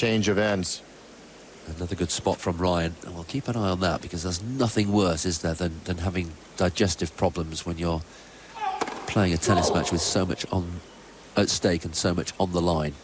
change of ends. Another good spot from Ryan, and we'll keep an eye on that, because there's nothing worse, is there, than having digestive problems when you're playing a tennis match with so much at stake and so much on the line.